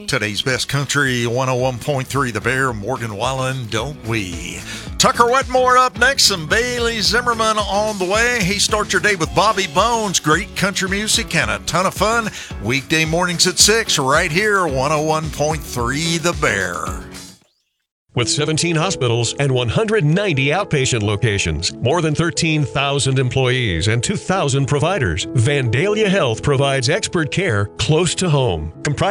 Today's best country, 101.3 The Bear, Morgan Wallen, don't we? Tucker Wetmore up next, some Bailey Zimmerman on the way. He starts your day with Bobby Bones, great country music and a ton of fun. Weekday mornings at 6 right here, 101.3 The Bear. With 17 hospitals and 190 outpatient locations, more than 13,000 employees and 2,000 providers, Vandalia Health provides expert care close to home.